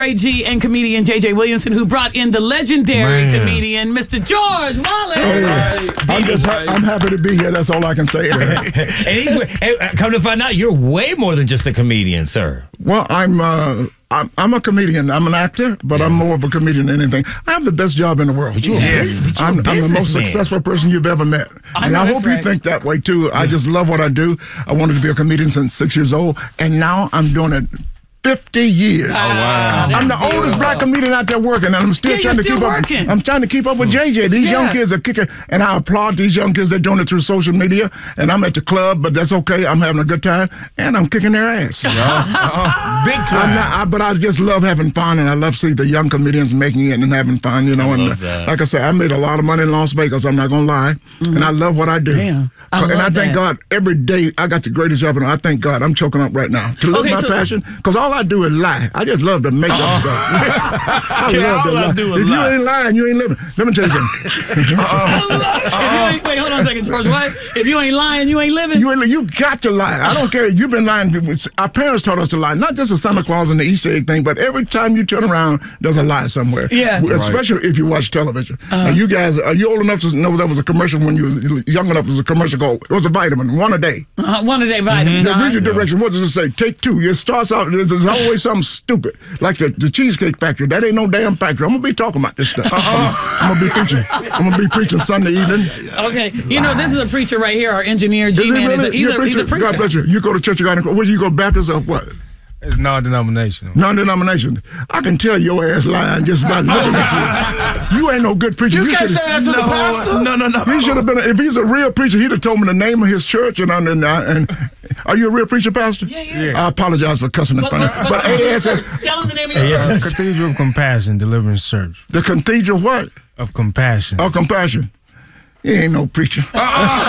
G and comedian J.J. Williamson, who brought in the legendary comedian, Mr. George Wallace. I'm happy to be here. That's all I can say. And come to find out, you're way more than just a comedian, sir. Well, I'm a comedian. I'm an actor, but I'm more of a comedian than anything. I have the best job in the world. I'm the most successful person you've ever met. And I hope you think that way, too. I just love what I do. I wanted to be a comedian since 6 years old, and now I'm doing it 50 years. Oh, wow. I'm the oldest black comedian out there working, and I'm still trying to keep up. I'm trying to keep up with JJ. These young kids are kicking, and I applaud these young kids. They're doing it through social media, and I'm at the club, but that's okay. I'm having a good time, and I'm kicking their ass. Big time. But I just love having fun, and I love seeing the young comedians making it and having fun, you know. And like I said, I made a lot of money in Las Vegas. I'm not gonna lie, and I love what I do. I thank God every day. I got the greatest job, and I thank God. I'm choking up right now to live my passion, because all I do is lie. I just love to make up stuff. I love to lie. If you ain't lying, you ain't living. Let me tell you something. Wait, hold on a second, George. What? If you ain't lying, you ain't living? You got to lie. I don't care. You've been lying. Our parents taught us to lie. Not just the Santa Claus and the Easter egg thing, but every time you turn around, there's a lie somewhere. Yeah. Especially if you watch television. And you guys, are you old enough to know there was a commercial when you was young enough? There was a commercial called, it was a vitamin, one a day. One a day vitamin. Read your direction. What does it say? Take two. It starts out, there's always something stupid. Like the Cheesecake Factory. That ain't no damn factory. I'm going to be talking about this stuff. I'm going to be preaching Sunday evening. Okay. You know, this is a preacher right here, our engineer, G-Man. Really? He's a preacher. God bless you. You go to church, where you go, Baptist or what? It's non-denominational. Non-denominational. I can tell your ass lying just by looking at you. You ain't no good preacher. You can't say that to the pastor? No. He should have been. If he's a real preacher, he'd have told me the name of his church. And are you a real preacher, Pastor? Yeah. I apologize for cussing in front of you. But ASS. Tell him the name of your church. Cathedral of Compassion Deliverance Church. The Cathedral what? Of Compassion. Of Compassion. He ain't no preacher. His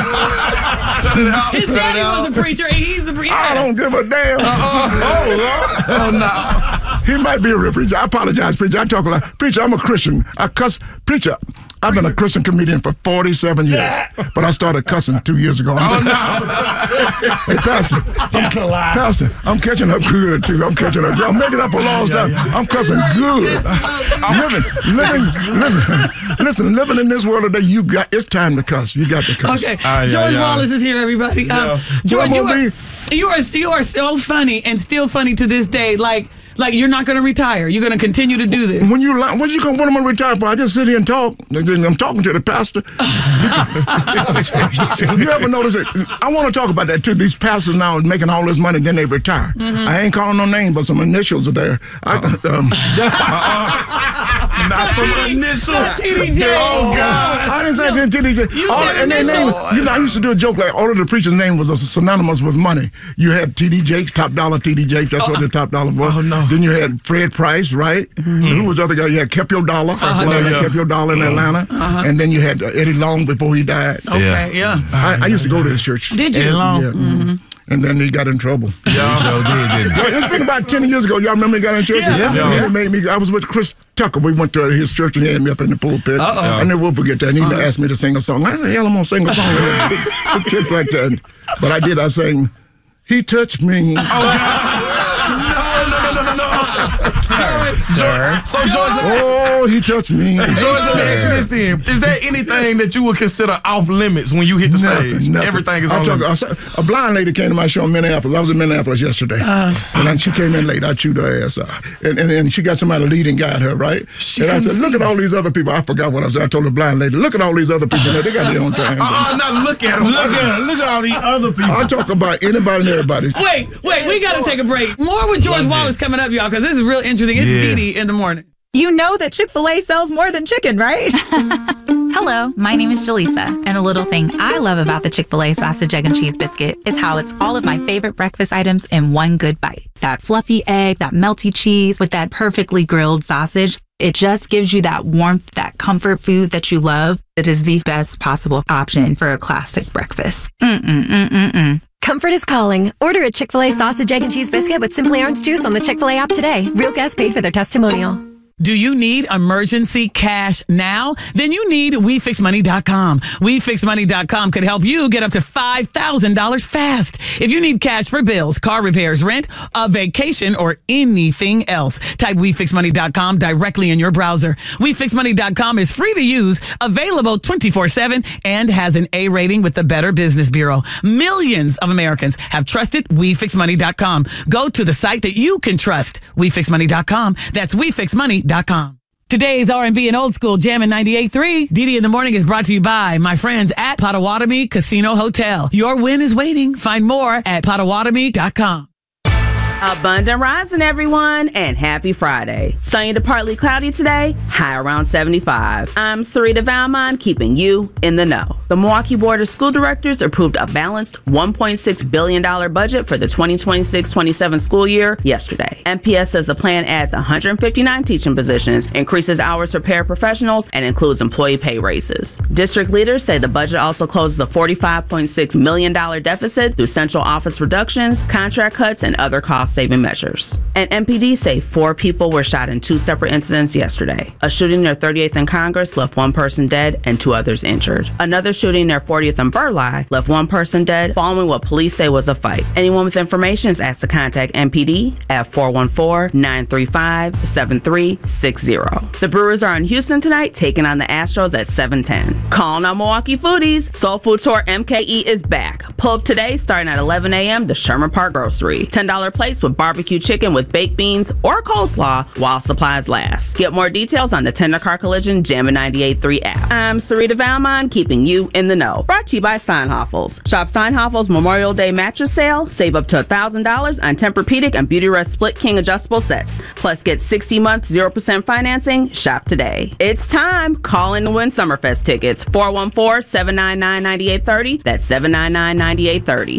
daddy was a preacher, and he's the preacher. I don't give a damn. Oh, no. He might be a real preacher. I apologize, preacher. I talk a lot. Preacher, I'm a Christian. I cuss. Preacher, I've been a Christian comedian for 47 years, but I started cussing 2 years ago. Hey, Pastor. That's a lie. Pastor, I'm catching up good, too. I'm catching up good. I'm making up for lost time. I'm cussing good. Listen, living in this world today, it's time to cuss. You got to cuss. Okay. George Wallace is here, everybody. George, you are so funny and still funny to this day. Like you're not going to retire. You're going to continue to do this. What am I going to retire for? I just sit here and talk. I'm talking to the pastor. You ever notice it? I want to talk about that too. These pastors now are making all this money, then they retire. I ain't calling no name, but some initials are there. Not some initials. TDJ. Oh, God. I didn't say TDJ. You said initials. I used to do a joke like all of the preachers' name was synonymous with money. You had TD Jakes, Top Dollar TD Jakes. That's what the Top Dollar was. Oh, no. Then you had Fred Price, right? And who was the other guy? You had Kept Your Dollar. Kept Your Dollar in Atlanta. And then you had Eddie Long before he died. Okay, yeah. I used to go to his church. Did you? Eddie Long. And then he got in trouble. It's been about 10 years ago. Y'all remember he got in church? Yeah. He made me. I was with Chris Tucker. We went to his church and he had me up in the pulpit. I never will forget that. And he asked me to sing a song. How the hell am I going to sing a song in a big church like that? But I did. I sang, He Touched Me. Sir. So, George, he touched me. George, let me ask you this then. Is there anything that you would consider off limits when you hit the stage? Nothing. Everything is on limits. A blind lady came to my show in Minneapolis. I was in Minneapolis yesterday. And then she came in late. I chewed her ass out. And she got somebody to lead and guide her, right? And I said, look at all these other people. I forgot what I said. I told the blind lady, look at all these other people. They got their own time. Now look at them. Look at all these other people. I talk about anybody and everybody. Wait. We got to take a break. More with George Wallace coming up, y'all, because this is real interesting. It's Dee Dee in the morning. You know that Chick-fil-A sells more than chicken, right? Hello, my name is Jaleesa, and a little thing I love about the Chick-fil-A sausage, egg, and cheese biscuit is how it's all of my favorite breakfast items in one good bite. That fluffy egg, that melty cheese with that perfectly grilled sausage. It just gives you that warmth, that comfort food that you love. It is the best possible option for a classic breakfast. Comfort is calling. Order a Chick-fil-A sausage, egg, and cheese biscuit with Simply Orange Juice on the Chick-fil-A app today. Real guests paid for their testimonial. Do you need emergency cash now? Then you need WeFixMoney.com. WeFixMoney.com could help you get up to $5,000 fast. If you need cash for bills, car repairs, rent, a vacation, or anything else, type WeFixMoney.com directly in your browser. WeFixMoney.com is free to use, available 24/7, and has an A rating with the Better Business Bureau. Millions of Americans have trusted WeFixMoney.com. Go to the site that you can trust. WeFixMoney.com. That's WeFixMoney.com. Today's R&B and Old School Jammin' 98.3. DD in the Morning is brought to you by my friends at Potawatomi Casino Hotel. Your win is waiting. Find more at Potawatomi.com. Abundant rising, everyone, and happy Friday. Sunny to partly cloudy today, high around 75. I'm Sarita Valmont, keeping you in the know. The Milwaukee Board of School Directors approved a balanced $1.6 billion budget for the 2026-27 school year yesterday. MPS says the plan adds 159 teaching positions, increases hours for paraprofessionals, and includes employee pay raises. District leaders say the budget also closes a $45.6 million deficit through central office reductions, contract cuts, and other cost-saving measures. And MPD say 4 people were shot in 2 separate incidents yesterday. A shooting near 38th and Congress left 1 person dead and 2 others injured. Another shooting near 40th and Burleigh left 1 person dead following what police say was a fight. Anyone with information is asked to contact MPD at 414-935-7360. The Brewers are in Houston tonight, taking on the Astros at 7:10. Calling on Milwaukee foodies, Soul Food Tour MKE is back. Pull up today starting at 11 a.m. to Sherman Park Grocery. $10 plates with barbecue chicken with baked beans or coleslaw while supplies last. Get more details on the Tender Car Collision Jammin' 98.3 app. I'm Sarita Valmont, keeping you in the know. Brought to you by Steinhafels. Shop Steinhafels Memorial Day mattress sale. Save up to $1,000 on Tempur-Pedic and Beautyrest Split King adjustable sets. Plus get 60 months 0% financing. Shop today. It's time. Call in to win Summerfest tickets. 414-799-9830. That's 799-9830.